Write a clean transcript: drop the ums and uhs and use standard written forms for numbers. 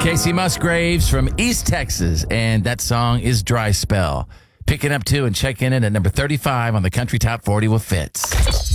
Casey Musgraves from East Texas, and that song is Dry Spell. Picking up 2 and checking in at number 35 on the Country Top 40 with Fitz.